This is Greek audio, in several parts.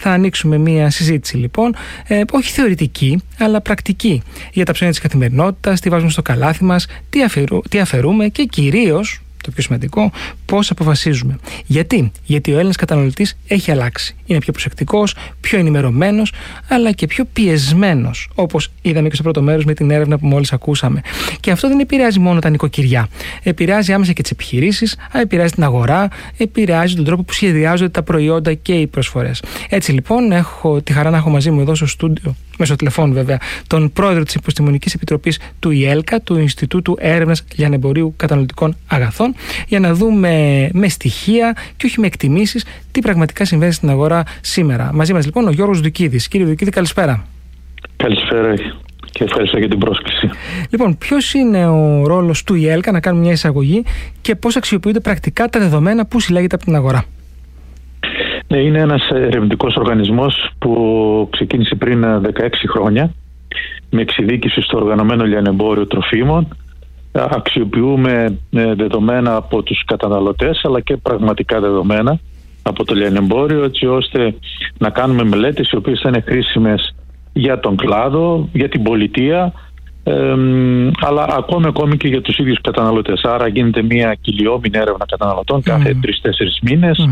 Θα ανοίξουμε μία συζήτηση λοιπόν, όχι θεωρητική, αλλά πρακτική, για τα ψώνια της καθημερινότητας, τι βάζουμε στο καλάθι μας, τι αφαιρούμε και κυρίως, το πιο σημαντικό, πώς αποφασίζουμε. Γιατί ο Έλληνας καταναλωτής έχει αλλάξει. Είναι πιο προσεκτικός, πιο ενημερωμένος, αλλά και πιο πιεσμένος, όπως είδαμε και στο πρώτο μέρος με την έρευνα που μόλις ακούσαμε. Και αυτό δεν επηρεάζει μόνο τα νοικοκυριά. Επηρεάζει άμεσα και τις επιχειρήσεις, επηρεάζει την αγορά, επηρεάζει τον τρόπο που σχεδιάζονται τα προϊόντα και οι προσφορές. Έτσι λοιπόν, έχω τη χαρά να έχω μαζί μου εδώ στο στούντιο, μέσω τηλεφώνου βέβαια, τον πρόεδρο της Επιστημονικής Επιτροπής του ΙΕΛΚΑ, του Ινστιτούτου Έρευνας Λιανεμπορίου Καταναλωτικών Αγαθών, για να δούμε με στοιχεία και όχι με εκτιμήσεις τι πραγματικά συμβαίνει στην αγορά σήμερα. Μαζί μας λοιπόν ο Γιώργος Δουκίδης. Κύριε Δουκίδη, καλησπέρα. Καλησπέρα και ευχαριστώ για την πρόσκληση. Λοιπόν, ποιος είναι ο ρόλος του ΙΕΛΚΑ, να κάνουμε μια εισαγωγή, και πώς αξιοποιούνται πρακτικά τα δεδομένα που συλλέγεται από την αγορά? Ναι, είναι ένας ερευνητικός οργανισμός που ξεκίνησε πριν 16 χρόνια με εξειδίκευση στο οργανωμένο λιανεμπόριο τροφίμων. Αξιοποιούμε δεδομένα από τους καταναλωτές, αλλά και πραγματικά δεδομένα από το λιανεμπόριο, έτσι ώστε να κάνουμε μελέτες οι οποίες θα είναι χρήσιμες για τον κλάδο, για την πολιτεία, αλλά ακόμη και για τους ίδιους καταναλωτές. Άρα γίνεται μια κυλιόμενη έρευνα καταναλωτών κάθε 3-4 μήνες.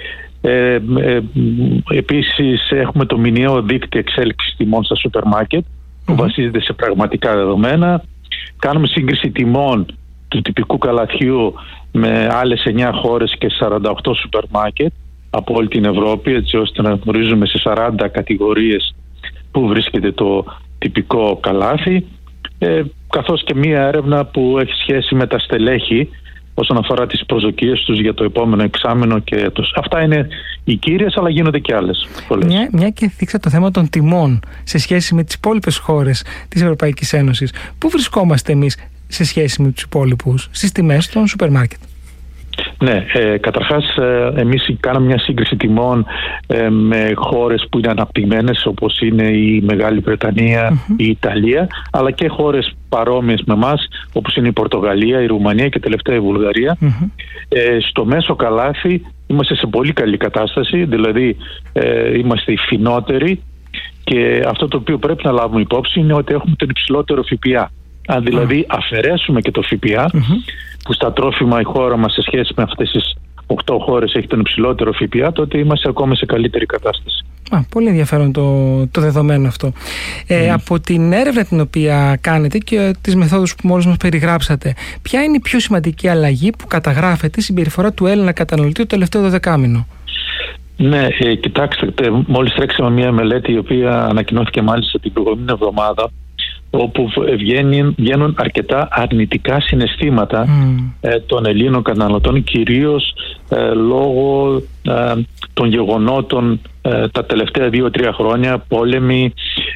Επίσης έχουμε το μηνιαίο δίκτυο εξέλιξης τιμών στα σούπερ μάρκετ που βασίζεται σε πραγματικά δεδομένα. Κάνουμε σύγκριση τιμών του τυπικού καλαθιού με άλλες 9 χώρες και 48 σούπερ μάρκετ από όλη την Ευρώπη, έτσι ώστε να γνωρίζουμε σε 40 κατηγορίες που βρίσκεται το τυπικό καλάθι, καθώς και μία έρευνα που έχει σχέση με τα στελέχη όσον αφορά τις προσδοκίες τους για το επόμενο εξάμηνο και έτος. Αυτά είναι οι κύριες, αλλά γίνονται και άλλες. Μια και θίξα το θέμα των τιμών σε σχέση με τις υπόλοιπες χώρες της Ευρωπαϊκής Ένωσης. Πού βρισκόμαστε εμείς σε σχέση με τους υπόλοιπους στις τιμές των σούπερ μάρκετ? Ναι, καταρχάς εμείς κάναμε μια σύγκριση τιμών με χώρες που είναι αναπτυγμένες, όπως είναι η Μεγάλη Βρετανία, η Ιταλία, αλλά και χώρες παρόμοιες με εμάς, όπως είναι η Πορτογαλία, η Ρουμανία και τελευταία η Βουλγαρία. Στο μέσο καλάθι είμαστε σε πολύ καλή κατάσταση, δηλαδή είμαστε οι φθηνότεροι, και αυτό το οποίο πρέπει να λάβουμε υπόψη είναι ότι έχουμε τον υψηλότερο ΦΠΑ. Αν δηλαδή αφαιρέσουμε και το ΦΠΑ, που στα τρόφιμα η χώρα μας σε σχέση με αυτές τις 8 χώρες έχει τον υψηλότερο ΦΠΑ, τότε είμαστε ακόμα σε καλύτερη κατάσταση. Πολύ ενδιαφέρον το δεδομένο αυτό. Από την έρευνα την οποία κάνετε και τις μεθόδους που μόλις μας περιγράψατε, ποια είναι η πιο σημαντική αλλαγή που καταγράφεται συμπεριφορά του Έλληνα καταναλωτή το τελευταίο 12μηνο? Ναι, κοιτάξτε, μόλις τρέξαμε μια μελέτη η οποία ανακοινώθηκε μάλιστα την προηγούμενη εβδομάδα, όπου βγαίνουν αρκετά αρνητικά συναισθήματα των Ελλήνων καταναλωτών, κυρίως λόγω των γεγονότων τα τελευταία 2-3 χρόνια, πόλεμοι,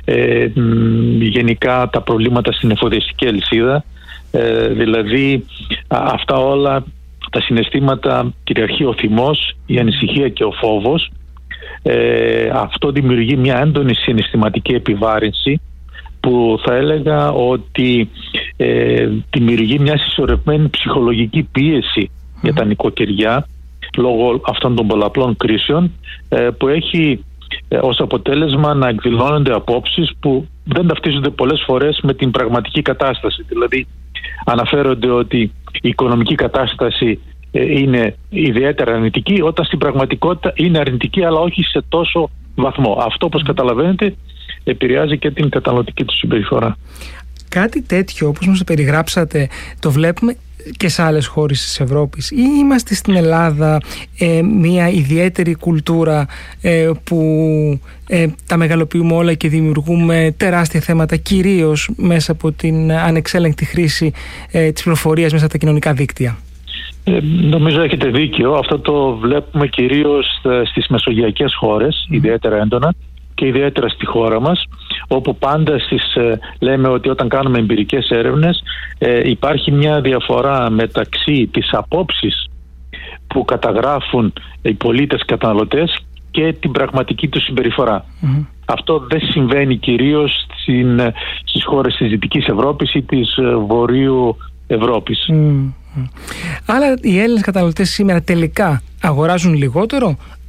γενικά τα προβλήματα στην εφοδιαστική αλυσίδα. Δηλαδή αυτά όλα τα συναισθήματα κυριαρχεί ο θυμός, η ανησυχία και ο φόβος. Αυτό δημιουργεί μια έντονη συναισθηματική επιβάρυνση που θα έλεγα ότι δημιουργεί μια συσσωρευμένη ψυχολογική πίεση για τα νοικοκυριά λόγω αυτών των πολλαπλών κρίσεων, που έχει ως αποτέλεσμα να εκδηλώνονται απόψεις που δεν ταυτίζονται πολλές φορές με την πραγματική κατάσταση. Δηλαδή αναφέρονται ότι η οικονομική κατάσταση είναι ιδιαίτερα αρνητική, όταν στην πραγματικότητα είναι αρνητική, αλλά όχι σε τόσο βαθμό. Αυτό, όπως καταλαβαίνετε, επηρεάζει και την καταναλωτική του συμπεριφορά. Κάτι τέτοιο, όπως μας το περιγράψατε, το βλέπουμε και σε άλλες χώρες της Ευρώπης, ή είμαστε στην Ελλάδα μια ιδιαίτερη κουλτούρα που τα μεγαλοποιούμε όλα και δημιουργούμε τεράστια θέματα, κυρίως μέσα από την ανεξέλεγκτη χρήση της πληροφορίας μέσα από τα κοινωνικά δίκτυα? Νομίζω έχετε δίκιο. Αυτό το βλέπουμε κυρίως στις μεσογειακές χώρες, ιδιαίτερα έντονα, και ιδιαίτερα στη χώρα μας, όπου πάντα λέμε ότι όταν κάνουμε εμπειρικές έρευνες υπάρχει μια διαφορά μεταξύ της απόψης που καταγράφουν οι πολίτες καταναλωτές και την πραγματική του συμπεριφορά. Αυτό δεν συμβαίνει κυρίως στις χώρες της Δυτικής Ευρώπης ή της Βορείου Ευρώπης. Άρα οι Έλληνες καταναλωτές σήμερα τελικά αγοράζουν λιγότερο,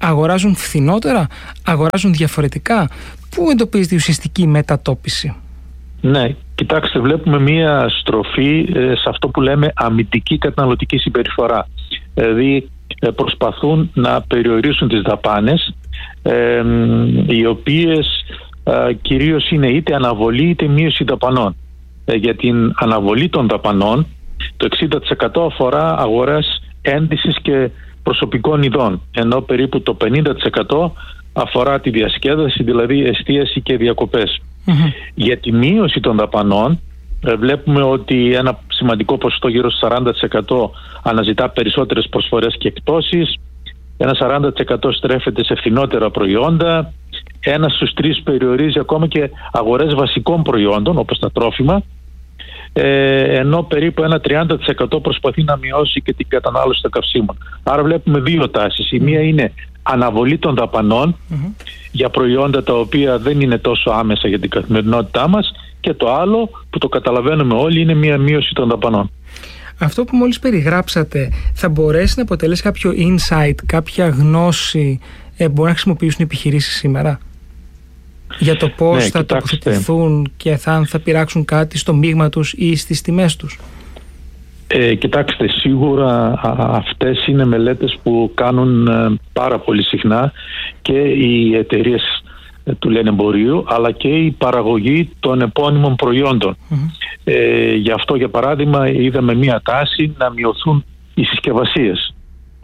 αγοράζουν φθηνότερα, αγοράζουν διαφορετικά? Πού εντοπίζεται η ουσιαστική μετατόπιση? Ναι, κοιτάξτε, βλέπουμε μία στροφή σε αυτό που λέμε αμυντική καταναλωτική συμπεριφορά. Δηλαδή προσπαθούν να περιορίσουν τις δαπάνες, οι οποίες κυρίως είναι είτε αναβολή είτε μείωση δαπανών. Για την αναβολή των δαπανών το 60% αφορά αγορές ένδυσης και προσωπικών ειδών, ενώ περίπου το 50% αφορά τη διασκέδαση, δηλαδή εστίαση και διακοπές. Για τη μείωση των δαπανών βλέπουμε ότι ένα σημαντικό ποσοστό, γύρω στο 40%, αναζητά περισσότερες προσφορές και εκπτώσεις, ένα 40% στρέφεται σε φθηνότερα προϊόντα, 1 στους 3 περιορίζει ακόμα και αγορές βασικών προϊόντων όπως τα τρόφιμα, ενώ περίπου ένα 30% προσπαθεί να μειώσει και την κατανάλωση των καυσίμων. Άρα βλέπουμε δύο τάσεις. Η μία είναι αναβολή των δαπανών για προϊόντα τα οποία δεν είναι τόσο άμεσα για την καθημερινότητά μας, και το άλλο που το καταλαβαίνουμε όλοι είναι μια μείωση των δαπανών. Αυτό που μόλις περιγράψατε θα μπορέσει να αποτελέσει κάποιο insight, κάποια γνώση μπορεί να χρησιμοποιήσουν οι επιχειρήσεις σήμερα για το πώς θα τοποθετηθούν και αν θα πειράξουν κάτι στο μείγμα τους ή στις τιμές τους? Κοιτάξτε, σίγουρα αυτές είναι μελέτες που κάνουν πάρα πολύ συχνά και οι εταιρείες του λιανεμπορίου, αλλά και η παραγωγή των επώνυμων προϊόντων. Γι' αυτό, για παράδειγμα, είδαμε μία τάση να μειωθούν οι συσκευασίες.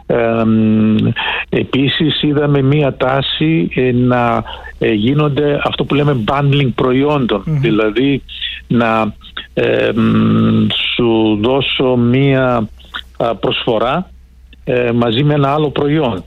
Επίσης είδαμε μία τάση να γίνονται αυτό που λέμε bundling προϊόντων, δηλαδή να σου δώσω μία προσφορά μαζί με ένα άλλο προϊόν.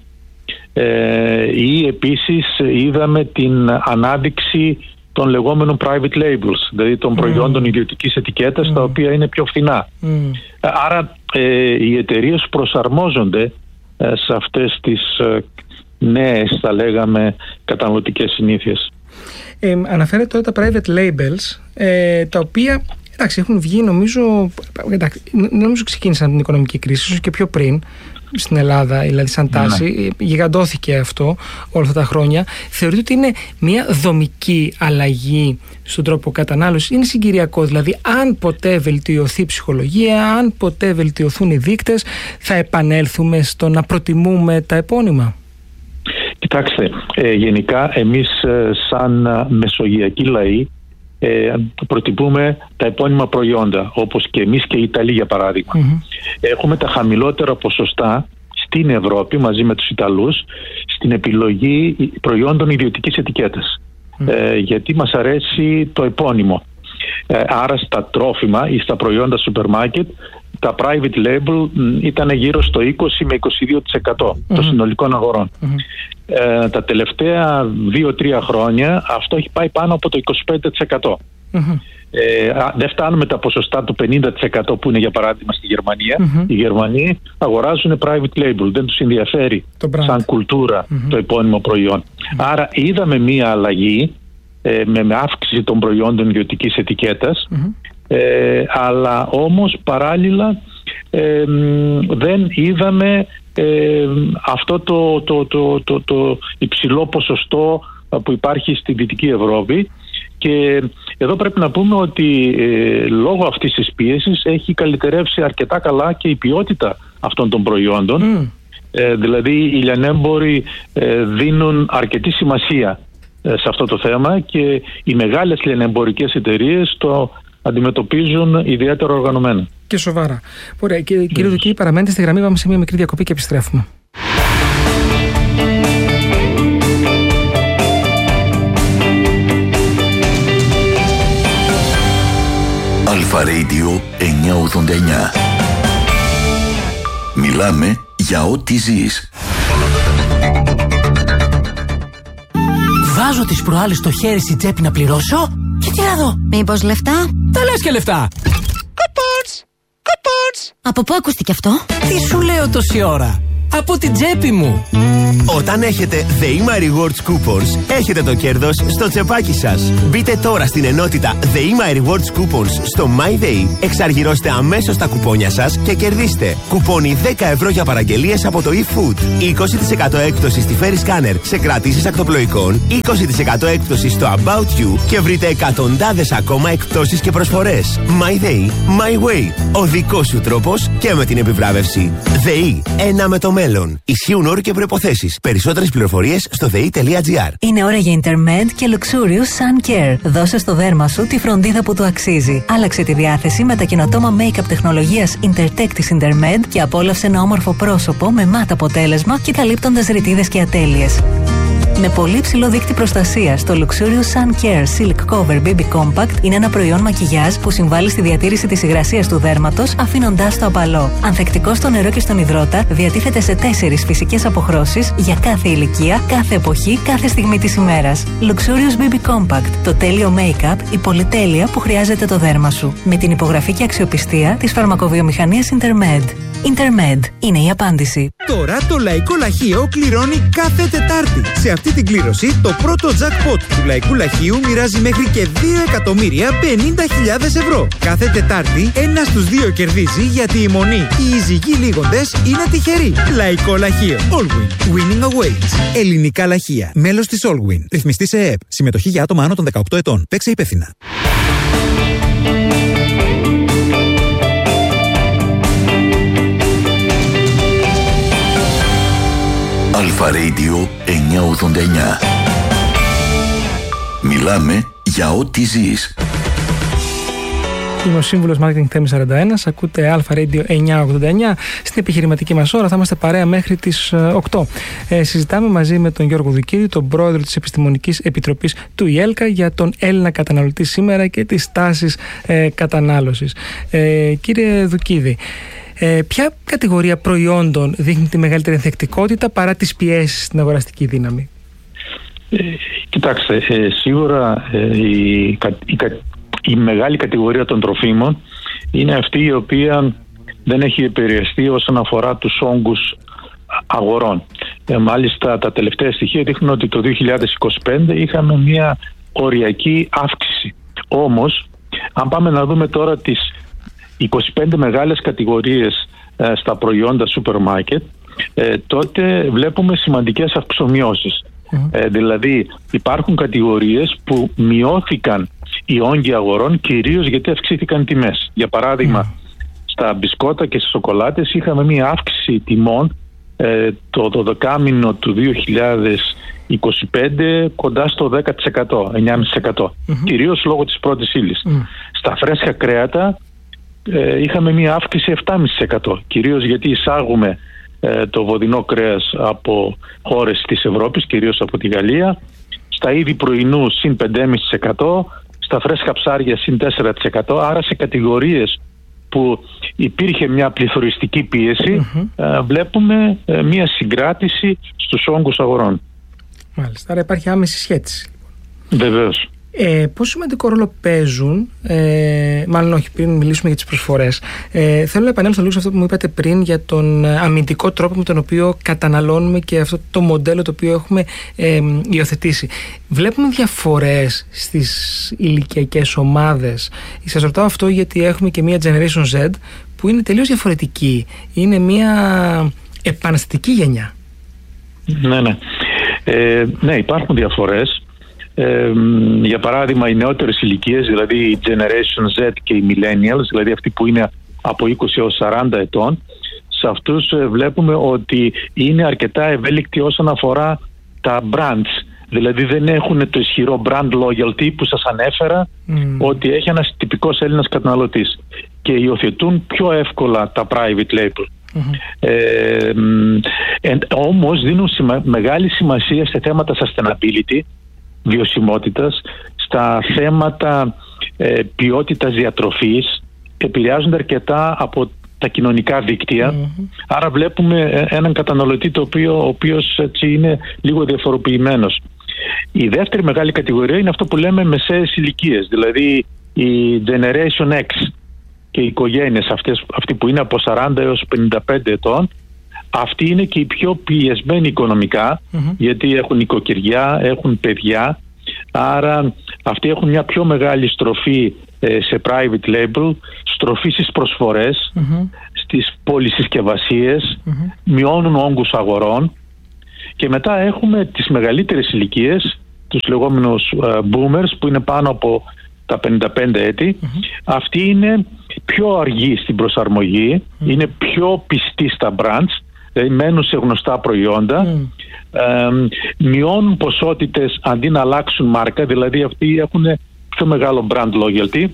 Ή επίσης είδαμε την ανάδειξη των λεγόμενων private labels, δηλαδή των προϊόντων ιδιωτικής ετικέτας, τα οποία είναι πιο φθηνά. Άρα οι εταιρείες προσαρμόζονται σε αυτές τις νέες, θα λέγαμε, καταναλωτικές συνήθειες. Αναφέρετε τώρα τα private labels, τα οποία έχουν βγει, νομίζω ξεκίνησαν την οικονομική κρίση, ίσως και πιο πριν στην Ελλάδα, δηλαδή σαν τάση, γιγαντώθηκε αυτό όλα αυτά τα χρόνια. Θεωρείτε ότι είναι μια δομική αλλαγή στον τρόπο κατανάλωσης? Είναι συγκυριακό, δηλαδή αν ποτέ βελτιωθεί η ψυχολογία, αν ποτέ βελτιωθούν οι δείκτες, θα επανέλθουμε στο να προτιμούμε τα επώνυμα? Κοιτάξτε, γενικά εμείς σαν μεσογειακοί λαοί προτιμούμε τα επώνυμα προϊόντα, όπως και εμείς και οι Ιταλοί, για παράδειγμα. Έχουμε τα χαμηλότερα ποσοστά στην Ευρώπη μαζί με τους Ιταλούς στην επιλογή προϊόντων ιδιωτικής ετικέτας, γιατί μας αρέσει το επώνυμο. Άρα στα τρόφιμα ή στα προϊόντα σούπερ μάρκετ τα private label ήταν γύρω στο 20 με 22% των συνολικών αγορών. Τα τελευταία 2-3 χρόνια αυτό έχει πάει πάνω από το 25%. Δεν φτάνουμε τα ποσοστά του 50% που είναι, για παράδειγμα, στη Γερμανία. Οι Γερμανοί αγοράζουν private label, δεν τους ενδιαφέρει σαν κουλτούρα το επώνυμο προϊόν. Άρα είδαμε μία αλλαγή με αύξηση των προϊόντων ιδιωτικής ετικέτας, αλλά όμως παράλληλα δεν είδαμε αυτό το υψηλό ποσοστό που υπάρχει στη Δυτική Ευρώπη. Και εδώ πρέπει να πούμε ότι λόγω αυτής της πίεσης έχει καλυτερεύσει αρκετά καλά και η ποιότητα αυτών των προϊόντων. Δηλαδή οι λιανέμποροι δίνουν αρκετή σημασία σε αυτό το θέμα και οι μεγάλες λιανεμπορικές εταιρείες το αντιμετωπίζουν ιδιαίτερα οργανωμένα. Και σοβαρά. Ωραία. Κύριε Δουκή, παραμένετε στη γραμμή, πάμε σε μια μικρή διακοπή και επιστρέφουμε. Αλφα Radio 989. Μιλάμε για ό,τι ζεις. Βάζω τις προάλλες το χέρι στην τσέπη να πληρώσω και τι να δω. Μήπως λεφτά? Τα λες και λεφτά. Κοπότς! Από πού ακούστηκε αυτό? Τι σου λέω τόση ώρα. από την τσέπη μου. Όταν έχετε The My Rewards Coupons, έχετε το κέρδος στο τσεπάκι σας. Μπείτε τώρα στην ενότητα The My Rewards Coupons στο MyDay, εξαργυρώστε αμέσως τα κουπόνια σας και κερδίστε κουπόνι 10 ευρώ για παραγγελίες από το eFood, 20% έκπτωση στη Ferry Scanner σε κρατήσεις ακτοπλοϊκών, 20% έκπτωση στο About You και βρείτε εκατοντάδες ακόμα εκπτώσεις και προσφορές. MyDay, My Way. Ο δικός σου τρόπος και με την επιβράβευση. ΔΕΗ. Ένα με το μέλλον. Ισχύουν όροι και προϋποθέσεις. Περισσότερες πληροφορίες στο ΔΕΗ.gr. Είναι ώρα για Intermed και Luxurious Sun Care. Δώσε στο δέρμα σου τη φροντίδα που του αξίζει. Άλλαξε τη διάθεση με τα καινοτόμα make-up τεχνολογίας Intertech της Intermed και απόλαυσε ένα όμορφο πρόσωπο με μάτ αποτέλεσμα και καλύπτοντας ρητίδες και ατέλειες. Με πολύ ψηλό δείκτη προστασίας, το Luxurious Sun Care Silk Cover BB Compact είναι ένα προϊόν μακιγιάζ που συμβάλλει στη διατήρηση της υγρασίας του δέρματος, αφήνοντάς το απαλό. Ανθεκτικό στο νερό και στον υδρότα, διατίθεται σε 4 φυσικές αποχρώσεις για κάθε ηλικία, κάθε εποχή, κάθε στιγμή της ημέρας. Luxurious BB Compact, το τέλειο make-up, η πολυτέλεια που χρειάζεται το δέρμα σου. Με την υπογραφή και αξιοπιστία της φαρμακοβιομηχανίας Intermed. Intermed είναι η απάντηση. Τώρα το Λαϊκό Λαχείο κληρώνει κάθε Τετάρτη. Σε αυτή την κλήρωση, το πρώτο jackpot του Λαϊκού Λαχείου μοιράζει μέχρι και 2.050.000 ευρώ. Κάθε Τετάρτη, ένας στους 2 κερδίζει, γιατί η μονή οι ζυγοί λίγοντες είναι τυχεροί. Λαϊκό Λαχείο. Allwin. Winning awaits. Ελληνικά Λαχεία. Μέλος της Allwin. Ρυθμιστή σε ΕΕΠ. Συμμετοχή για άτομα άνω των 18 ετών. Παίξε υπεύθυνα. Αλφα Radio 989. Μιλάμε για ό,τι ζεις. Είμαι ο σύμβουλος Marketing Θέμης 41. Ακούτε Αλφα Radio 989. Στην επιχειρηματική μας ώρα θα είμαστε παρέα μέχρι τις 8. Συζητάμε μαζί με τον Γιώργο Δουκίδη, τον πρόεδρο της Επιστημονικής Επιτροπής του ΙΕΛΚΑ, για τον Έλληνα καταναλωτή σήμερα και τις τάσεις κατανάλωσης. Κύριε Δουκίδη, ποια κατηγορία προϊόντων δείχνει τη μεγαλύτερη ενθεκτικότητα παρά τις πιέσεις στην αγοραστική δύναμη? Κοιτάξτε, σίγουρα η μεγάλη κατηγορία των τροφίμων είναι αυτή η οποία δεν έχει επηρεαστεί όσον αφορά τους όγκους αγορών. Μάλιστα τα τελευταία στοιχεία δείχνουν ότι το 2025 είχαμε μια οριακή αύξηση. Όμως, αν πάμε να δούμε τώρα τις 25 μεγάλες κατηγορίες στα προϊόντα σούπερ μάρκετ, τότε βλέπουμε σημαντικές αυξομοιώσεις. Δηλαδή υπάρχουν κατηγορίες που μειώθηκαν οι όγκοι αγορών, κυρίως γιατί αυξήθηκαν τιμές. Για παράδειγμα, στα μπισκότα και στις σοκολάτες είχαμε μία αύξηση τιμών το 12μηνο του 2025 κοντά στο 10%, 9,5%. Κυρίως λόγω της πρώτης ύλης. Στα φρέσκα κρέατα είχαμε μία αύξηση 7,5%, κυρίως γιατί εισάγουμε το βοδινό κρέας από χώρες της Ευρώπης, κυρίως από τη Γαλλία. Στα είδη πρωινού συν 5,5%, στα φρέσκα ψάρια συν 4%. Άρα σε κατηγορίες που υπήρχε μια πληθωριστική πίεση, βλέπουμε μια συγκράτηση στους όγκους αγορών. Μάλιστα, άρα υπάρχει άμεση σχέση. Βεβαίως. Πόσο σημαντικό ρόλο παίζουν, μάλλον όχι, πριν μιλήσουμε για τις προσφορές, θέλω να επανέλθω λίγο σε αυτό που μου είπατε πριν για τον αμυντικό τρόπο με τον οποίο καταναλώνουμε και αυτό το μοντέλο το οποίο έχουμε υιοθετήσει. Βλέπουμε διαφορές στις ηλικιακές ομάδες. Σας ρωτάω αυτό γιατί έχουμε και μια Generation Z που είναι τελείως διαφορετική. Είναι μια επαναστατική γενιά. Ναι, υπάρχουν διαφορές. Για παράδειγμα, οι νεότερες ηλικίες, δηλαδή η Generation Z και οι Millennials, δηλαδή αυτοί που είναι από 20 έως 40 ετών, σε αυτούς βλέπουμε ότι είναι αρκετά ευέλικτοι όσον αφορά τα brands. Δηλαδή δεν έχουν το ισχυρό brand loyalty που σας ανέφερα, ότι έχει ένας τυπικός Έλληνας καταναλωτής, και υιοθετούν πιο εύκολα τα private label. Όμως δίνουν μεγάλη σημασία σε θέματα sustainability, βιωσιμότητας, στα θέματα ποιότητας διατροφής, επηρεάζονται αρκετά από τα κοινωνικά δίκτυα. Άρα βλέπουμε έναν καταναλωτή ο οποίος έτσι είναι λίγο διαφοροποιημένος. Η δεύτερη μεγάλη κατηγορία είναι αυτό που λέμε μεσαίες ηλικίες, δηλαδή η Generation X και οι οικογένειες αυτοί που είναι από 40 έως 55 ετών, αυτοί είναι και οι πιο πιεσμένοι οικονομικά, γιατί έχουν νοικοκυριά, έχουν παιδιά, άρα αυτοί έχουν μια πιο μεγάλη στροφή σε private label, στροφή στις προσφορές, στις πολυσυσκευασίες, μειώνουν όγκους αγορών, και μετά έχουμε τις μεγαλύτερες ηλικίες, τους λεγόμενους boomers, που είναι πάνω από τα 55 έτη. Αυτοί είναι πιο αργοί στην προσαρμογή, είναι πιο πιστοί στα brands, δηλαδή μένουν σε γνωστά προϊόντα, μειώνουν ποσότητες αντί να αλλάξουν μάρκα, δηλαδή αυτοί έχουν πιο μεγάλο brand loyalty,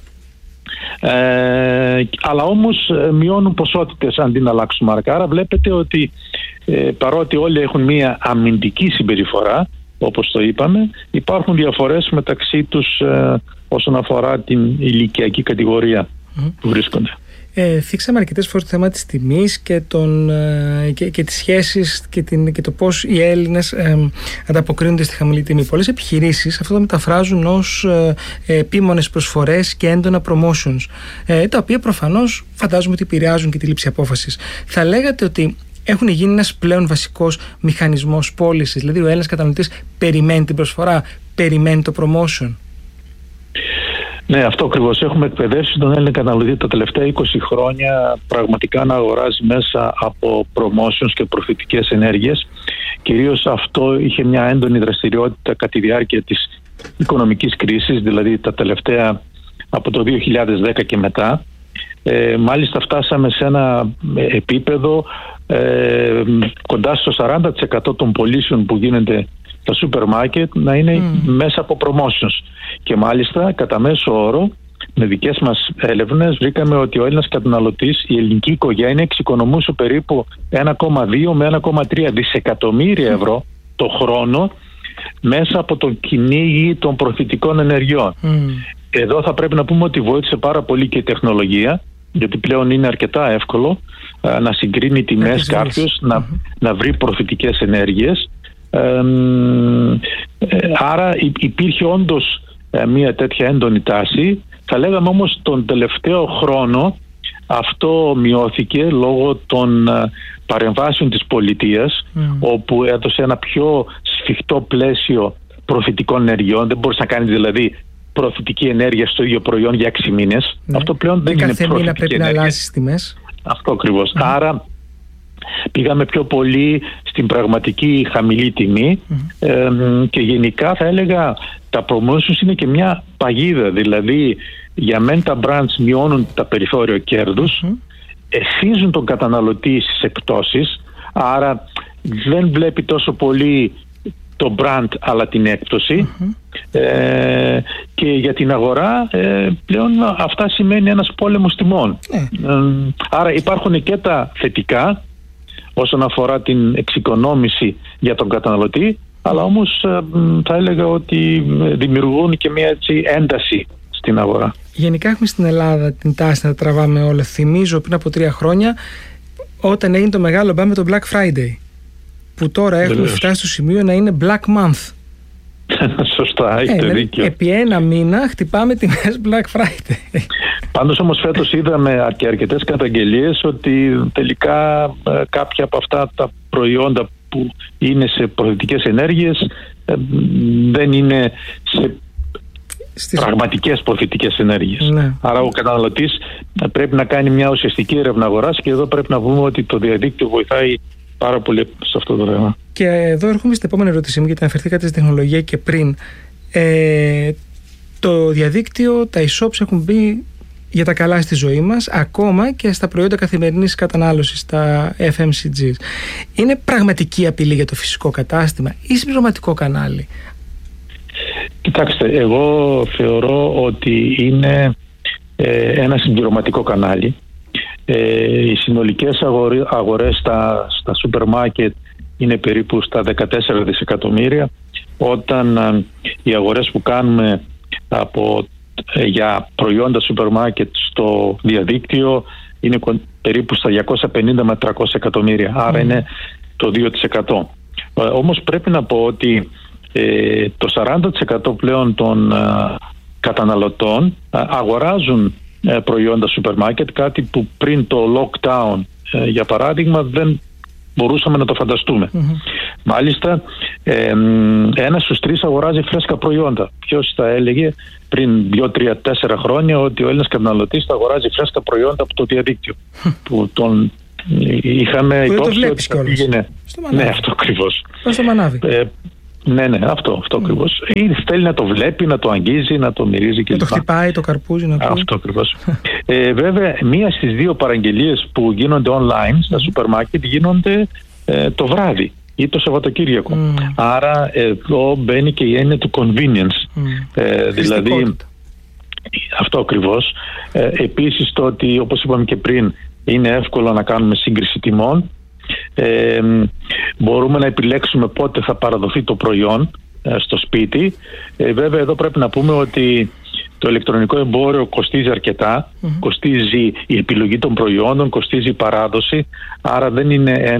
αλλά όμως μειώνουν ποσότητες αντί να αλλάξουν μάρκα. Άρα βλέπετε ότι παρότι όλοι έχουν μία αμυντική συμπεριφορά, όπως το είπαμε, υπάρχουν διαφορές μεταξύ τους όσον αφορά την ηλικιακή κατηγορία που βρίσκονται. Θίξαμε αρκετές φορές το θέμα της τιμής και τις σχέσεις και το πώς οι Έλληνες ανταποκρίνονται στη χαμηλή τιμή. Πολλές επιχειρήσεις αυτό το μεταφράζουν ως επίμονες προσφορές και έντονα promotions, τα οποία προφανώς φαντάζομαι ότι επηρεάζουν και τη λήψη απόφασης. Θα λέγατε ότι έχουν γίνει ένας πλέον βασικός μηχανισμός πώλησης, δηλαδή ο Έλληνας καταναλωτής περιμένει την προσφορά, περιμένει το promotion? Ναι, αυτό ακριβώς. Έχουμε εκπαιδεύσει τον Έλληνα καταναλωτή τα τελευταία 20 χρόνια πραγματικά να αγοράζει μέσα από promotions και προφητικές ενέργειες. Κυρίως αυτό είχε μια έντονη δραστηριότητα κατά τη διάρκεια της οικονομικής κρίσης, δηλαδή τα τελευταία από το 2010 και μετά. Μάλιστα φτάσαμε σε ένα επίπεδο κοντά στο 40% των πωλήσεων που γίνεται στα σούπερ μάρκετ να είναι μέσα από promotions. Και μάλιστα κατά μέσο όρο, με δικές μας έρευνες, βρήκαμε ότι ο Έλληνας καταναλωτής, η ελληνική οικογένεια, εξοικονομούσε περίπου 1,2 με 1,3 δισεκατομμύρια ευρώ το χρόνο μέσα από το κυνήγι των προφητικών ενεργειών. Εδώ θα πρέπει να πούμε ότι βοήθησε πάρα πολύ και η τεχνολογία, γιατί πλέον είναι αρκετά εύκολο να συγκρίνει τιμές κάποιος, να βρει προφητικές ενέργειες. Άρα υπήρχε όντως μια τέτοια έντονη τάση. Θα λέγαμε όμως τον τελευταίο χρόνο αυτό μειώθηκε λόγω των παρεμβάσεων της πολιτείας, όπου έδωσε ένα πιο σφιχτό πλαίσιο προφητικών ενεργειών. Δεν μπορείς να κάνεις δηλαδή προφητική ενέργεια στο ίδιο προϊόν για 6 μήνες. Αυτό πλέον δεν είναι προφητική ενέργεια. Κάθε μήνα πρέπει να αλλάσεις τιμές. Αυτό ακριβώς. Άρα πήγαμε πιο πολύ στην πραγματική χαμηλή τιμή, και γενικά θα έλεγα τα promotions είναι και μια παγίδα. Δηλαδή για μεν τα brands μειώνουν τα περιθώρια κέρδους, εθίζουν τον καταναλωτή στις εκπτώσεις, άρα δεν βλέπει τόσο πολύ το brand αλλά την έκπτωση, και για την αγορά πλέον αυτά σημαίνει ένας πόλεμος τιμών. Άρα υπάρχουν και τα θετικά όσον αφορά την εξοικονόμηση για τον καταναλωτή, αλλά όμως θα έλεγα ότι δημιουργούν και μια έτσι ένταση στην αγορά. Γενικά έχουμε στην Ελλάδα την τάση να τα τραβάμε όλα. Θυμίζω πριν από 3 χρόνια όταν έγινε το μεγάλο μπαμ με το Black Friday, που τώρα έχουμε φτάσει στο σημείο να είναι Black Month. Σωστά, έχετε δίκιο. Επί 1 μήνα χτυπάμε τιμές Black Friday. Πάντως όμως φέτος είδαμε και αρκετές καταγγελίες ότι τελικά κάποια από αυτά τα προϊόντα που είναι σε προφητικές ενέργειες δεν είναι σε πραγματικές προφητικές ενέργειες. Άρα ο καταναλωτής πρέπει να κάνει μια ουσιαστική έρευνα αγοράς, και εδώ πρέπει να πούμε ότι το διαδίκτυο βοηθάει πάρα πολύ σε αυτό το θέμα. Και εδώ έρχομαι στην επόμενη ερώτησή μου, γιατί αναφερθήκατε στη τεχνολογία και πριν. Το διαδίκτυο, τα e-shops έχουν μπει για τα καλά στη ζωή μας, ακόμα και στα προϊόντα καθημερινής κατανάλωσης, τα FMCGs. Είναι πραγματική απειλή για το φυσικό κατάστημα ή συμπληρωματικό κανάλι? Κοιτάξτε, εγώ θεωρώ ότι είναι ένα συμπληρωματικό κανάλι. Οι συνολικές αγορές στα σούπερ μάρκετ είναι περίπου στα 14 δισεκατομμύρια, όταν οι αγορές που κάνουμε για προϊόντα σούπερ μάρκετ στο διαδίκτυο είναι περίπου στα 250 με 300 εκατομμύρια, άρα είναι το 2%. Όμως πρέπει να πω ότι το 40% πλέον των καταναλωτών αγοράζουν προϊόντα σούπερ μάρκετ, κάτι που πριν το lockdown για παράδειγμα δεν μπορούσαμε να το φανταστούμε. Μάλιστα, 1 στους 3 αγοράζει φρέσκα προϊόντα. Ποιος θα έλεγε πριν 2, 3, 4 χρόνια ότι ο Έλληνας καταναλωτής θα αγοράζει φρέσκα προϊόντα από το διαδίκτυο. Που τον είχαμε υπόψη ότι θα πήγαινε. Ναι, αυτό ακριβώς. Στο μανάβι. Ναι, αυτό ακριβώς. Ή θέλει να το βλέπει, να το αγγίζει, να το μυρίζει κλπ. Να το χτυπάει, το καρπούζι, να πει. Αυτό ακριβώς. Βέβαια, 1 στις 2 παραγγελίες που γίνονται online στα σούπερ μάρκετ γίνονται το βράδυ ή το Σαββατοκύριακο. Άρα εδώ μπαίνει και η έννοια του convenience. Δηλαδή, αυτό ακριβώς. Επίσης το ότι, όπως είπαμε και πριν, είναι εύκολο να κάνουμε σύγκριση τιμών. Μπορούμε να επιλέξουμε πότε θα παραδοθεί το προϊόν στο σπίτι. Βέβαια εδώ πρέπει να πούμε ότι το ηλεκτρονικό εμπόριο κοστίζει αρκετά. Κοστίζει η επιλογή των προϊόντων, κοστίζει η παράδοση. Άρα δεν είναι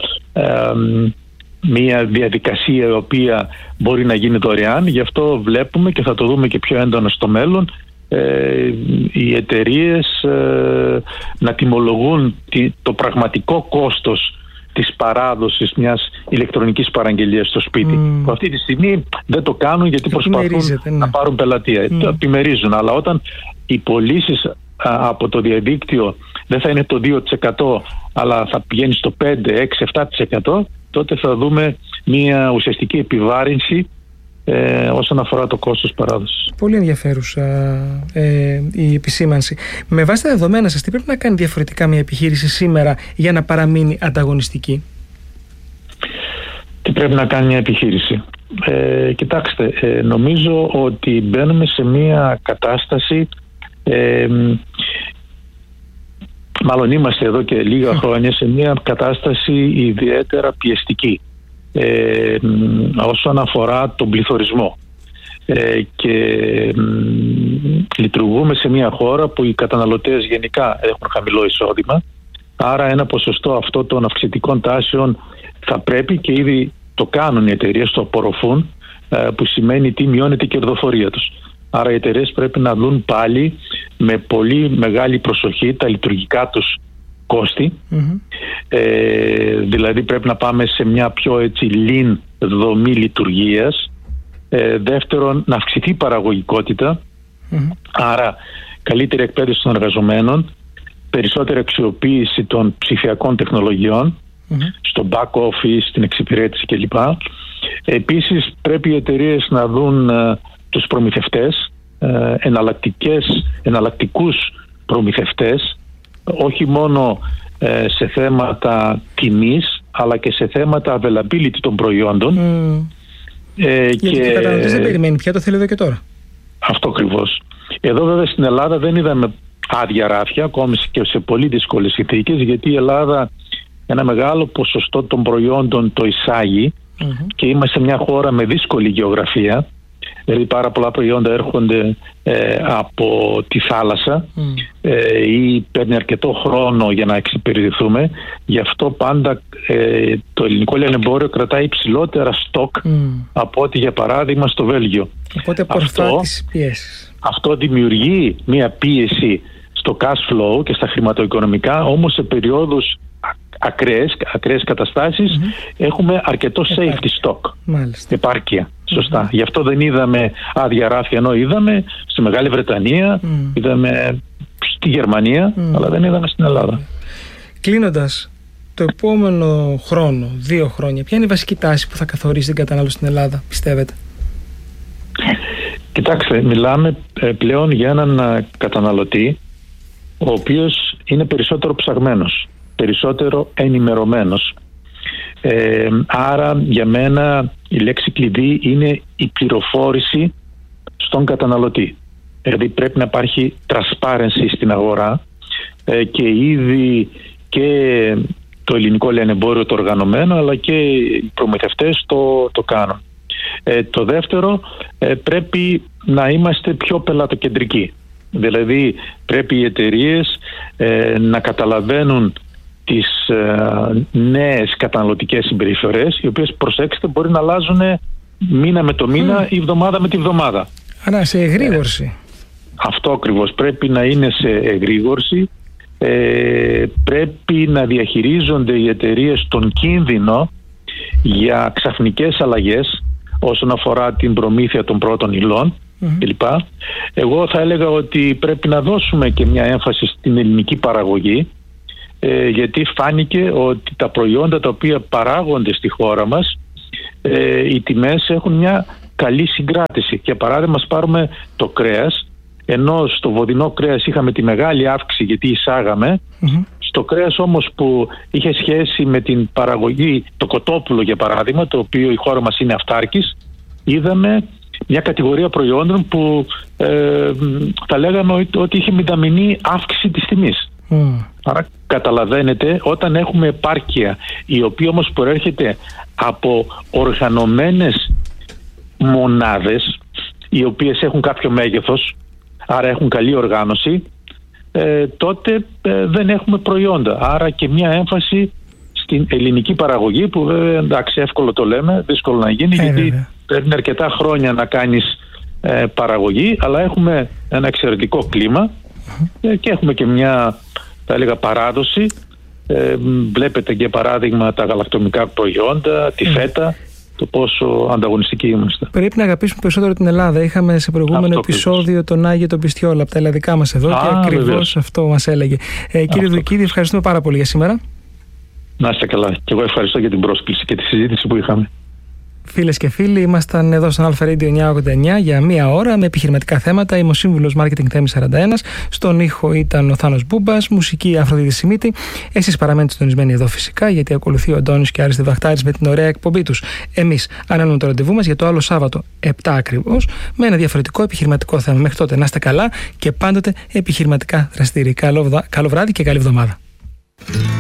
μια διαδικασία η οποία μπορεί να γίνει δωρεάν. Γι' αυτό βλέπουμε και θα το δούμε και πιο έντονα στο μέλλον οι εταιρείες να τιμολογούν το πραγματικό κόστος της παράδοσης μιας ηλεκτρονικής παραγγελίας στο σπίτι. Αυτή τη στιγμή δεν το κάνουν γιατί προσπαθούν να πάρουν πελατεία. Το επιμερίζουν, αλλά όταν οι πωλήσεις από το διαδίκτυο δεν θα είναι το 2% αλλά θα πηγαίνει στο 5, 6, 7%, τότε θα δούμε μια ουσιαστική επιβάρυνση όσον αφορά το κόστος παράδοσης. Πολύ ενδιαφέρουσα η επισήμανση. Με βάση τα δεδομένα σας, τι πρέπει να κάνει διαφορετικά μια επιχείρηση σήμερα για να παραμείνει ανταγωνιστική? Τι πρέπει να κάνει μια επιχείρηση? Κοιτάξτε, νομίζω ότι μπαίνουμε σε μια κατάσταση, μάλλον είμαστε εδώ και λίγα χρόνια σε μια κατάσταση ιδιαίτερα πιεστική όσον αφορά τον πληθωρισμό, και λειτουργούμε σε μια χώρα που οι καταναλωτές γενικά έχουν χαμηλό εισόδημα, άρα ένα ποσοστό αυτό των αυξητικών τάσεων θα πρέπει, και ήδη το κάνουν οι εταιρείες, το απορροφούν, που σημαίνει τι μειώνεται η κερδοφορία τους. Άρα οι εταιρείες πρέπει να δουν πάλι με πολύ μεγάλη προσοχή τα λειτουργικά τους κόστη. Δηλαδή πρέπει να πάμε σε μια πιο έτσι lean δομή λειτουργίας. Δεύτερον, να αυξηθεί η παραγωγικότητα, άρα καλύτερη εκπαίδευση των εργαζομένων, περισσότερη αξιοποίηση των ψηφιακών τεχνολογιών στο back office, στην εξυπηρέτηση κλπ. Επίσης πρέπει οι εταιρείες να δουν τους προμηθευτές, εναλλακτικούς προμηθευτές, όχι μόνο σε θέματα τιμής αλλά και σε θέματα availability των προϊόντων. Γιατί ο καταναλωτής δεν περιμένει πια, το θέλει εδώ και τώρα. Αυτό ακριβώς. Εδώ βέβαια στην Ελλάδα δεν είδαμε άδεια ράφια, ακόμη και σε πολύ δύσκολες συνθήκες, γιατί η Ελλάδα ένα μεγάλο ποσοστό των προϊόντων το εισάγει και είμαστε μια χώρα με δύσκολη γεωγραφία. Δηλαδή πάρα πολλά προϊόντα έρχονται από τη θάλασσα ή παίρνει αρκετό χρόνο για να εξυπηρετηθούμε. Γι' αυτό πάντα το ελληνικό λιανεμπόριο κρατάει υψηλότερα στόκ από ό,τι για παράδειγμα στο Βέλγιο. Οπότε απορροφά τις πιέσεις. Αυτό δημιουργεί μια πίεση στο cash flow και στα χρηματοοικονομικά, όμως σε περιόδους ακραίες καταστάσεις έχουμε αρκετό safety stock. Μάλιστα. Επάρκεια. Σωστά. Γι' αυτό δεν είδαμε άδεια ράφια, ενώ είδαμε στη Μεγάλη Βρετανία, είδαμε στη Γερμανία, αλλά δεν είδαμε στην Ελλάδα. Κλείνοντας, το επόμενο χρόνο, 2 χρόνια, ποια είναι η βασική τάση που θα καθορίσει την κατανάλωση στην Ελλάδα, πιστεύετε? Κοιτάξτε, μιλάμε πλέον για έναν καταναλωτή ο οποίος είναι περισσότερο ψαγμένος, περισσότερο ενημερωμένος. Άρα για μένα η λέξη κλειδί είναι η πληροφόρηση στον καταναλωτή. Δηλαδή πρέπει να υπάρχει transparency στην αγορά, και ήδη και το ελληνικό λιανεμπόριο το οργανωμένο αλλά και οι προμηθευτές το κάνουν. Το δεύτερο, πρέπει να είμαστε πιο πελατοκεντρικοί. Δηλαδή πρέπει οι εταιρείες να καταλαβαίνουν τις νέες καταναλωτικές συμπεριφορές, οι οποίες, προσέξτε, μπορεί να αλλάζουν μήνα με το μήνα ή εβδομάδα με τη εβδομάδα. Άρα σε εγρήγορση. Αυτό ακριβώς, πρέπει να είναι σε εγρήγορση, πρέπει να διαχειρίζονται οι εταιρείες τον κίνδυνο για ξαφνικές αλλαγές όσον αφορά την προμήθεια των πρώτων υλών κλπ. Εγώ θα έλεγα ότι πρέπει να δώσουμε και μια έμφαση στην ελληνική παραγωγή, γιατί φάνηκε ότι τα προϊόντα τα οποία παράγονται στη χώρα μας, οι τιμές έχουν μια καλή συγκράτηση. Για παράδειγμα, ας πάρουμε το κρέας, ενώ στο βοδινό κρέας είχαμε τη μεγάλη αύξηση γιατί εισάγαμε, στο κρέας όμως που είχε σχέση με την παραγωγή, το κοτόπουλο για παράδειγμα, το οποίο η χώρα μας είναι αυτάρκης, είδαμε μια κατηγορία προϊόντων που θα λέγαμε ότι είχε μηδαμινή αύξηση της τιμής. Άρα καταλαβαίνετε, όταν έχουμε επάρκεια, η οποία όμως προέρχεται από οργανωμένες μονάδες, οι οποίες έχουν κάποιο μέγεθος, άρα έχουν καλή οργάνωση, τότε δεν έχουμε προϊόντα. Άρα και μια έμφαση στην ελληνική παραγωγή, που βέβαια, εντάξει, εύκολο το λέμε, δύσκολο να γίνει, γιατί παίρνει αρκετά χρόνια να κάνεις παραγωγή, αλλά έχουμε ένα εξαιρετικό κλίμα και έχουμε και μια, θα έλεγα, παράδοση. Βλέπετε για παράδειγμα τα γαλακτομικά προϊόντα, τη φέτα, το πόσο ανταγωνιστικοί είμαστε. Πρέπει να αγαπήσουμε περισσότερο την Ελλάδα. Είχαμε σε προηγούμενο επεισόδιο τον Άγιο τον Πιστιόλα από τα ελλαδικά μας εδώ και ακριβώς αυτό μας έλεγε. Κύριε Δουκίδη, ευχαριστούμε πάρα πολύ για σήμερα. Να είστε καλά. Και εγώ ευχαριστώ για την πρόσκληση και τη συζήτηση που είχαμε. Φίλες και φίλοι, ήμασταν εδώ στον Alpha Radio 989 για μία ώρα με επιχειρηματικά θέματα. Είμαι ο σύμβουλος Marketing Θέμης 41. Στον ήχο ήταν ο Θάνος Μπούμπας, μουσική Αφροδίτη Σιμίτη. Εσείς παραμένετε συντονισμένοι εδώ φυσικά, γιατί ακολουθεί ο Αντώνης και Άρης Διδαχτάρης με την ωραία εκπομπή τους. Εμείς ανανεώνουμε το ραντεβού μας για το άλλο Σάββατο 7 ακριβώς, με ένα διαφορετικό επιχειρηματικό θέμα. Μέχρι τότε να είστε καλά και πάντοτε επιχειρηματικά δραστήριοι. Καλό βράδυ και καλή εβδομάδα.